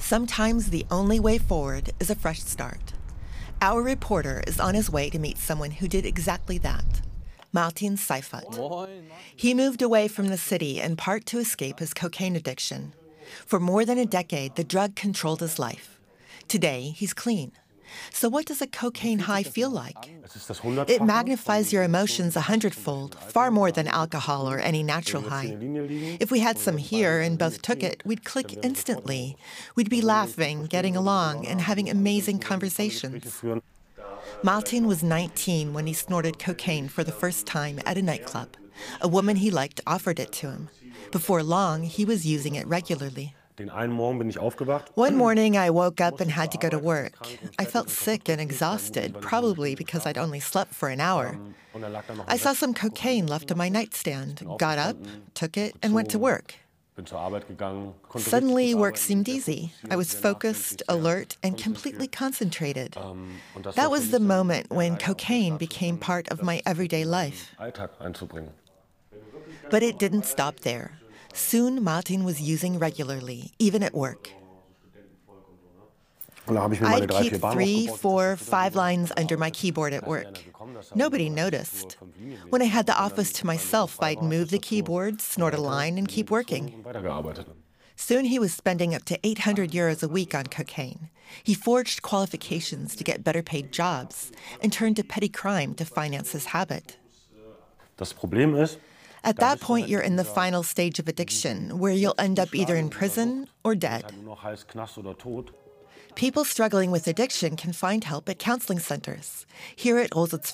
Sometimes the only way forward is a fresh start. Our reporter is on his way to meet someone who did exactly that, Martin Seifert. He moved away from the city in part to escape his cocaine addiction. For more than a decade, the drug controlled his life. Today, he's clean. So what does a cocaine high feel like? It magnifies your emotions 100-fold, far more than alcohol or any natural high. If we had some here and both took it, we'd click instantly. We'd be laughing, getting along, and having amazing conversations. Martin was 19 when he snorted cocaine for the first time at a nightclub. A woman he liked offered it to him. Before long, he was using it regularly. One morning, I woke up and had to go to work. I felt sick and exhausted, probably because I'd only slept for an hour. I saw some cocaine left on my nightstand, got up, took it, and went to work. Suddenly, work seemed easy. I was focused, alert, and completely concentrated. That was the moment when cocaine became part of my everyday life. But it didn't stop there. Soon, Martin was using regularly, even at work. I'd keep 3, 4, 5 lines under my keyboard at work. Nobody noticed. When I had the office to myself, I'd move the keyboard, snort a line, and keep working. Soon he was spending up to 800 euros a week on cocaine. He forged qualifications to get better paid jobs and turned to petty crime to finance his habit. At that point, you're in the final stage of addiction, where you'll end up either in prison or dead. People struggling with addiction can find help at counseling centers. Here at Rositz